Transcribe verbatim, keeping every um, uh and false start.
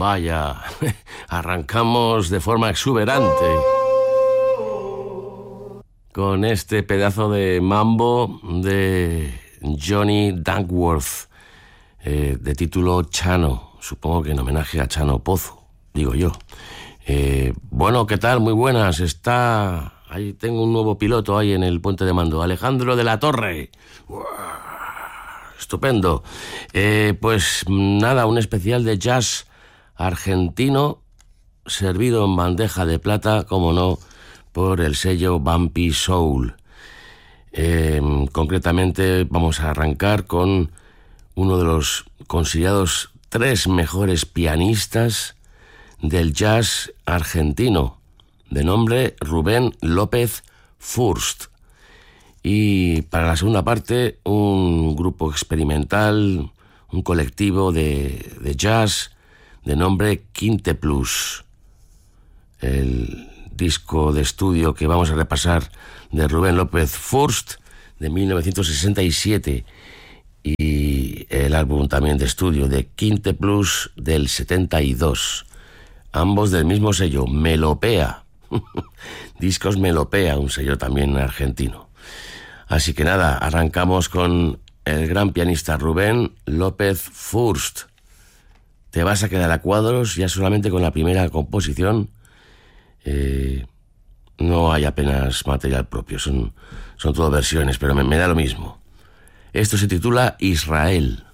Vaya, arrancamos de forma exuberante con este pedazo de mambo de Johnny Duckworth, eh, de título Chano, supongo que en homenaje a Chano Pozo, digo yo. Eh, bueno, ¿qué tal? Muy buenas. Está ahí, tengo un nuevo piloto ahí en el puente de mando, Alejandro de la Torre. ¡Uah! Estupendo. Eh, pues nada, un especial de jazz argentino servido en bandeja de plata, como no, por el sello Bumpy Soul. Eh, concretamente vamos a arrancar con uno de los considerados tres mejores pianistas del jazz argentino, de nombre Rubén López Furst. Y para la segunda parte, un grupo experimental, un colectivo de, de jazz de nombre Quinte Plus. El disco de estudio que vamos a repasar de Rubén López Furst de mil novecientos sesenta y siete y el álbum también de estudio de Quinte Plus del setenta y dos, ambos del mismo sello, Melopea. Discos Melopea, un sello también argentino. Así que nada, arrancamos con el gran pianista Rubén López Furst. Te vas a quedar a cuadros ya solamente con la primera composición. Eh, no hay apenas material propio, son, son todo versiones, pero me, me da lo mismo. Esto se titula Israel.